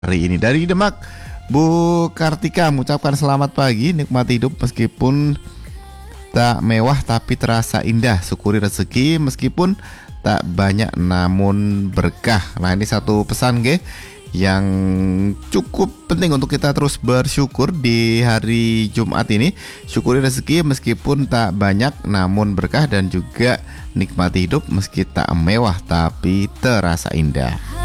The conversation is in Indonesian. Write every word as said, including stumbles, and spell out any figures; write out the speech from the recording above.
hari ini. Dari Demak, Bu Kartika mengucapkan selamat pagi, nikmati hidup meskipun tak mewah tapi terasa indah. Syukuri rezeki meskipun tak banyak namun berkah. Nah, ini satu pesan ge yang cukup penting untuk kita terus bersyukur di hari Jumat ini. Syukuri rezeki meskipun tak banyak namun berkah, dan juga nikmati hidup meski tak mewah tapi terasa indah.